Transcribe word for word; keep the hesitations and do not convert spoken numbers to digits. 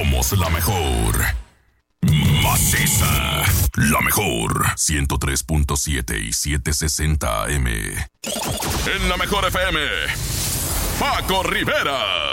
Somos la mejor. Maciza. La mejor. ciento tres punto siete y setecientos sesenta A M. En la mejor F M. Paco Rivera.